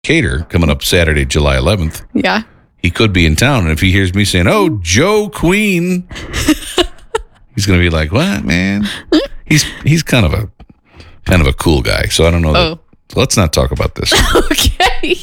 Cater coming up Saturday, July 11th. Yeah. He could be in town, and if he hears me saying, "Oh, Joe Queen," he's going to be like, "What, man?" He's kind of a cool guy, so I don't know. Let's not talk about this. Okay.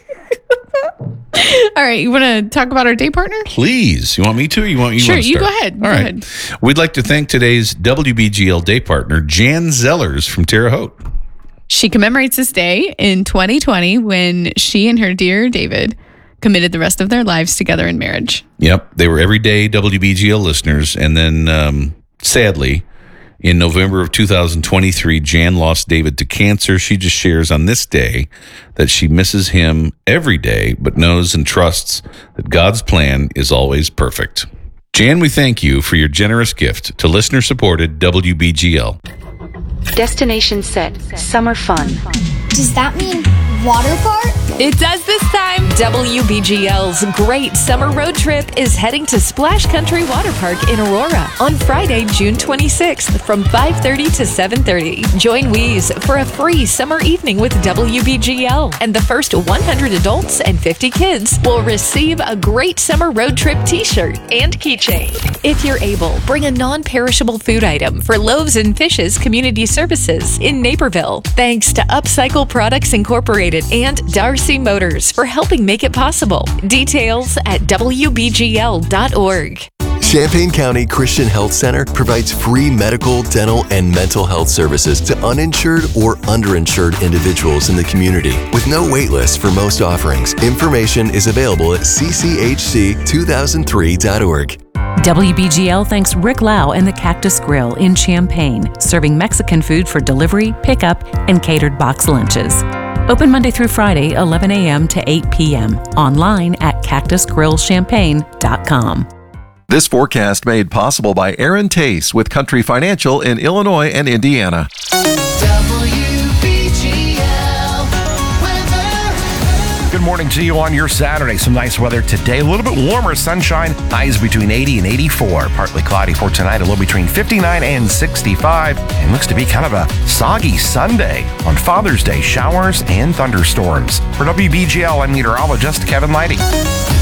All right, you want to talk about our day partner? Please. You want me to? Or you Sure, want to you start? go ahead. All right. We'd like to thank today's WBGL day partner, Jan Zellers from Terre Haute. She commemorates this day in 2020 when she and her dear David committed the rest of their lives together in marriage. Yep. They were everyday WBGL listeners. And then, sadly, in November of 2023, Jan lost David to cancer. She just shares on this day that she misses him every day, but knows and trusts that God's plan is always perfect. Jan, we thank you for your generous gift to listener-supported WBGL. Destination set. Summer fun. Does that mean water park? It does this time. WBGL's Great Summer Road Trip is heading to Splash Country Water Park in Aurora on Friday, June 26th from 5:30 to 7:30. Join Wheeze for a free summer evening with WBGL, and the first 100 adults and 50 kids will receive a Great Summer Road Trip t-shirt and keychain. If you're able, bring a non-perishable food item for Loaves and Fishes Community Services in Naperville. Thanks to Upcycle Products Incorporated and Darcy Motors for helping make it possible. Details at WBGL.org. Champaign County Christian Health Center provides free medical, dental, and mental health services to uninsured or underinsured individuals in the community with no wait list for most offerings. Information is available at cchc2003.org. WBGL thanks Rick Lau and the Cactus Grill in Champaign, serving Mexican food for delivery, pickup, and catered box lunches. Open Monday through Friday, 11 a.m. to 8 p.m. Online at cactusgrillchampaign.com. This forecast made possible by Aaron Tace with Country Financial in Illinois and Indiana. Good morning to you on your Saturday. Some nice weather today. A little bit warmer, sunshine. Highs between 80 and 84. Partly cloudy for tonight. A low between 59 and 65. And looks to be kind of a soggy Sunday. On Father's Day, showers and thunderstorms. For WBGL, I'm meteorologist Kevin Leidy.